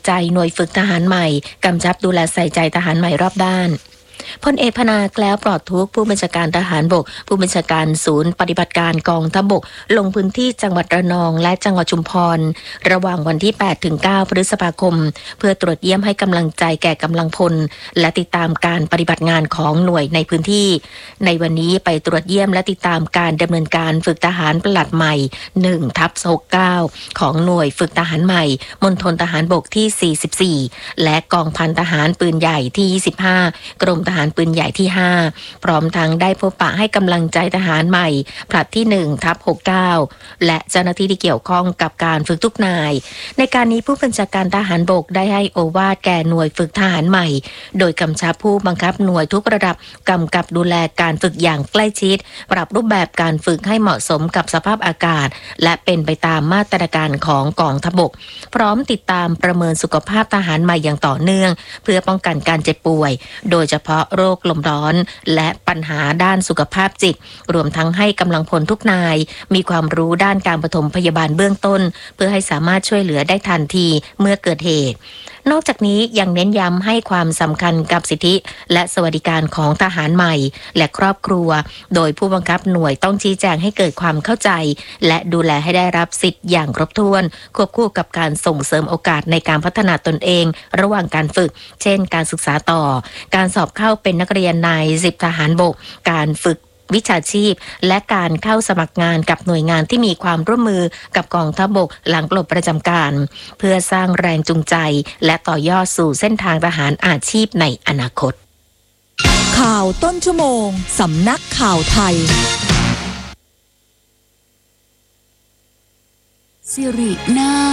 ใจหน่วยฝึกทหารใหม่กำชับดูแลใส่ใจทหารใหม่รอบด้านพลเอกพนาแกล้วปลอดทุกข์ผู้บัญชาการทหารบกผู้บัญชาการศูนย์ปฏิบัติการกองทัพบกลงพื้นที่จังหวัดระนองและจังหวัดชุมพรระหว่างวันที่ 8-9 พฤษภาคมเพื่อตรวจเยี่ยมให้กำลังใจแก่กำลังพลและติดตามการปฏิบัติงานของหน่วยในพื้นที่ในวันนี้ไปตรวจเยี่ยมและติดตามการดำเนินการฝึกทหารปลัดใหม่ 1/69 ของหน่วยฝึกทหารใหม่มณฑลทหารบกที่ 44 และกองพันทหารปืนใหญ่ที่ 25 กรมทหารปืนใหญ่ที่ 5 พร้อมทั้งได้พบปะให้กำลังใจทหารใหม่ผลัดที่ 1/69 และเจ้าหน้าที่ที่เกี่ยวข้องกับการฝึกทุกนายในการนี้ผู้บัญชาการทหารบกได้ให้โอวาทแก่หน่วยฝึกทหารใหม่โดยกำชับผู้บังคับหน่วยทุกระดับกำกับดูแลการฝึกอย่างใกล้ชิดปรับรูปแบบการฝึกให้เหมาะสมกับสภาพอากาศและเป็นไปตามมาตรการของกองทัพบกพร้อมติดตามประเมินสุขภาพทหารใหม่อย่างต่อเนื่องเพื่อป้องกันการเจ็บป่วยโดยเฉพาะโรคลมร้อนและปัญหาด้านสุขภาพจิตรวมทั้งให้กำลังพลทุกนายมีความรู้ด้านการปฐมพยาบาลเบื้องต้นเพื่อให้สามารถช่วยเหลือได้ทันทีเมื่อเกิดเหตุนอกจากนี้ยังเน้นย้ำให้ความสำคัญกับสิทธิและสวัสดิการของทหารใหม่และครอบครัวโดยผู้บังคับหน่วยต้องชี้แจงให้เกิดความเข้าใจและดูแลให้ได้รับสิทธิ์อย่างครบถ้วนควบคู่กับการส่งเสริมโอกาสในการพัฒนาตนเองระหว่างการฝึกเช่นการศึกษาต่อการสอบเข้าเป็นนักเรียนนาย10ทหารบกการฝึกวิชาชีพและการเข้าสมัครงานกับหน่วยงานที่มีความร่วมมือกับกองทัพบกหลังปลดประจำการเพื่อสร้างแรงจูงใจและต่อยอดสู่เส้นทางทหารอาชีพในอนาคตข่าวต้นชั่วโมงสำนักข่าวไทยสิรินา